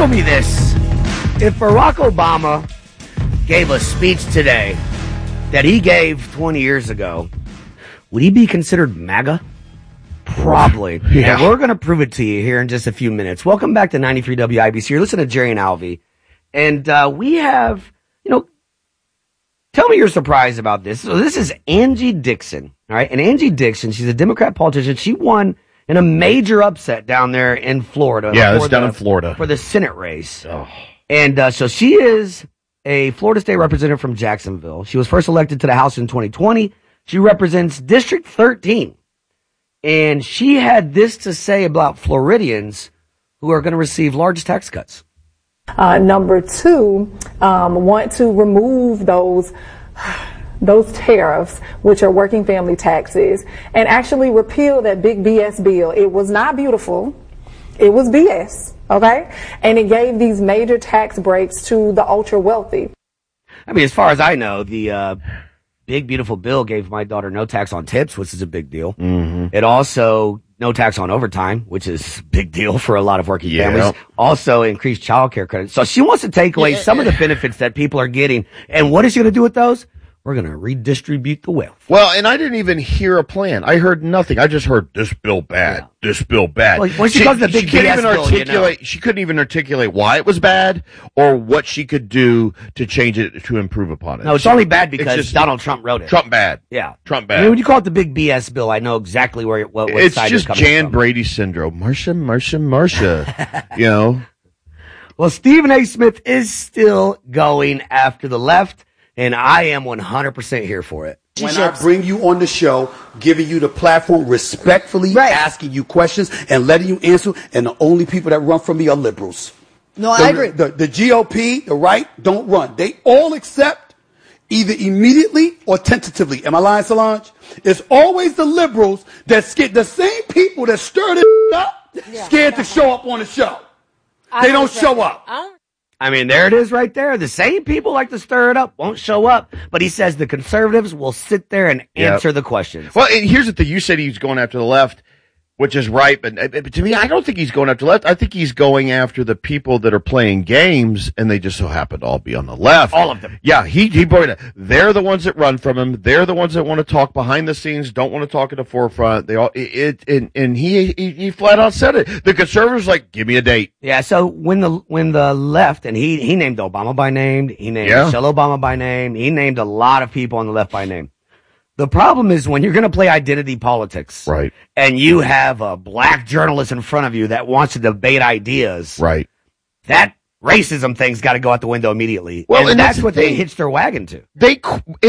me this. If Barack Obama gave a speech today that he gave 20 years ago, would he be considered MAGA? Probably. Yeah. And we're going to prove it to you here in just a few minutes. Welcome back to 93 WIBC. You're listening to Jerry and Alvy. And we have, tell me you're surprised about this. So this is Angie Dixon, all right? And Angie Dixon, she's a Democrat politician. She won in a major upset down there in Florida. Yeah, it's down in Florida. For the Senate race. Oh. And so she is a Florida State representative from Jacksonville. She was first elected to the House in 2020. She represents District 13. And she had this to say about Floridians who are going to receive large tax cuts. Number two, want to remove those tariffs, which are working family taxes, and actually repeal that big BS bill. It was not beautiful. It was BS, okay? And it gave these major tax breaks to the ultra wealthy. I mean, as far as I know, the big, beautiful bill gave my daughter no tax on tips, which is a big deal. Mm-hmm. It also no tax on overtime, which is a big deal for a lot of working families. Also increased child care credit. So she wants to take away some of the benefits that people are getting. And what is she going to do with those? We're going to redistribute the wealth. Well, and I didn't even hear a plan. I heard nothing. I just heard this bill bad, this bill bad. Well, when she calls the big BS bill, she couldn't even articulate why it was bad or what she could do to change it, to improve upon it. No, it's only bad because Donald Trump wrote it. Trump bad. Yeah. Trump bad. I mean, when you call it the big BS bill, I know exactly what it's side just you're coming Jan from. Brady syndrome. Marsha. Well, Stephen A. Smith is still going after the left. And I am 100% here for it. When I bring you on the show, giving you the platform, respectfully asking you questions and letting you answer, and the only people that run from me are liberals. No, I agree. The GOP, the right, don't run. They all accept either immediately or tentatively. Am I lying, Solange? It's always the liberals that scared, the same people that stirred it up, scared to show up on the show. They don't show up. I mean, there it is right there. The same people like to stir it up, won't show up. But he says the conservatives will sit there and answer the questions. Well, and here's the thing. You said he's going after the left, which is right. But to me, I don't think he's going after the left. I think he's going after the people that are playing games, and they just so happen to all be on the left. All of them. Yeah, he brought it. They're the ones that run from him. They're the ones that want to talk behind the scenes, don't want to talk at the forefront. They all and he flat out said it. The conservatives like, give me a date. Yeah, so when the left, and he named Obama by name, he named Michelle Obama by name, he named a lot of people on the left by name. The problem is when you're going to play identity politics, right, and you have a black journalist in front of you that wants to debate ideas, right, that racism thing's got to go out the window immediately. Well, and that's what they hitched their wagon to. They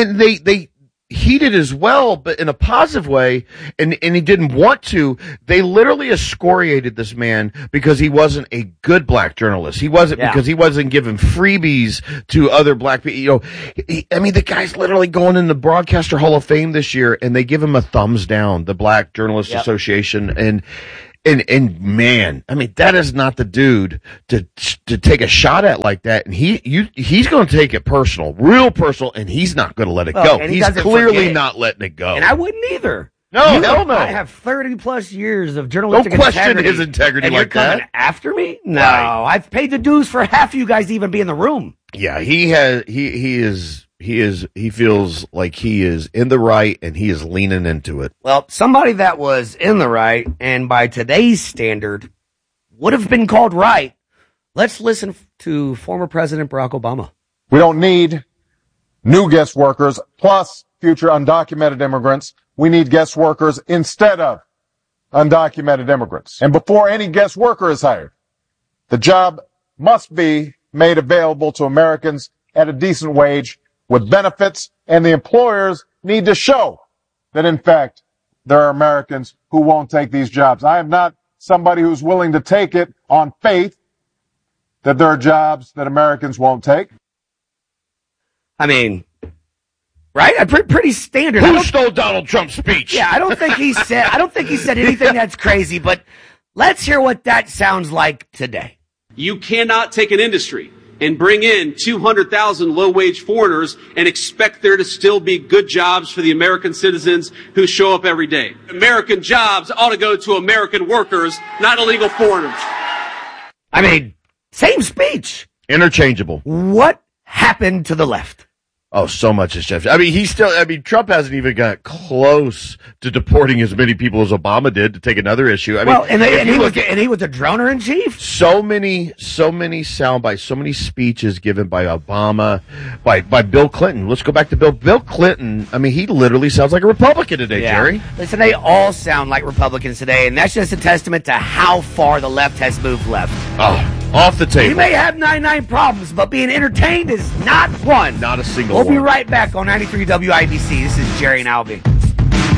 he did as well, but in a positive way, and he didn't want to. They literally excoriated this man because he wasn't a good black journalist. He wasn't because he wasn't giving freebies to other black people. I mean, the guy's literally going in the Broadcaster Hall of Fame this year, and they give him a thumbs down, the Black Journalists Association, and man, I mean, that is not the dude to take a shot at like that. And he's going to take it personal, real personal, and he's not going to let it go. He's clearly not letting it go. And I wouldn't either. No, hell no. I have 30 plus years of journalistic integrity. Don't question his integrity and like you're coming that. After me? No, Right. I've paid the dues for half of you guys to even be in the room. Yeah, he feels like he is in the right, and he is leaning into it. Well, somebody that was in the right, and by today's standard, would have been called right. Let's listen to former President Barack Obama. We don't need new guest workers plus future undocumented immigrants. We need guest workers instead of undocumented immigrants. And before any guest worker is hired, the job must be made available to Americans at a decent wage with benefits, and the employers need to show that, in fact, there are Americans who won't take these jobs. I am not somebody who's willing to take it on faith that there are jobs that Americans won't take. I mean, right? Pretty standard. Who stole Donald Trump's speech? Yeah, I don't think he said anything that's crazy, but let's hear what that sounds like today. You cannot take an industry and bring in 200,000 low-wage foreigners and expect there to still be good jobs for the American citizens who show up every day. American jobs ought to go to American workers, not illegal foreigners. I mean, Same speech. Interchangeable. What happened to the left? Oh, so much has shifted. I mean, Trump hasn't even got close to deporting as many people as Obama did, to take another issue. I mean, he was the droner in chief. So many sound bites, so many speeches given by Obama, by Bill Clinton. Let's go back to Bill Clinton. I mean, he literally sounds like a Republican today, Jerry. Listen, they all sound like Republicans today, and that's just a testament to how far the left has moved left. Oh, off the table. You may have 99 problems, but being entertained is not one. Not a single We'll one. be right back on 93 WIBC. This is Jerry and Albie.